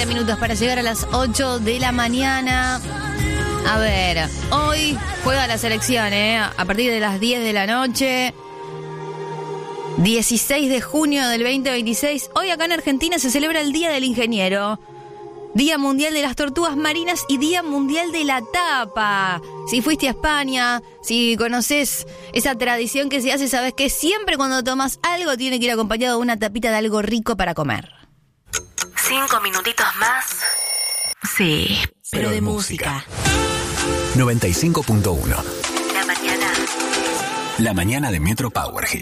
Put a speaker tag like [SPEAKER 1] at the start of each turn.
[SPEAKER 1] 20 minutos para llegar a las 8 de la mañana. A ver, hoy juega la selección, a partir de las 10 de la noche. 16 de junio del 2026. Hoy acá en Argentina se celebra el Día del Ingeniero, Día Mundial de las Tortugas Marinas y Día Mundial de la Tapa. Si fuiste a España, si conoces esa tradición que se hace, sabes que siempre cuando tomas algo tiene que ir acompañado de una tapita de algo rico para comer.
[SPEAKER 2] 5 minutitos más. Sí,
[SPEAKER 3] pero de música. 95.1.
[SPEAKER 2] La mañana.
[SPEAKER 3] La mañana de Metro Power Hit.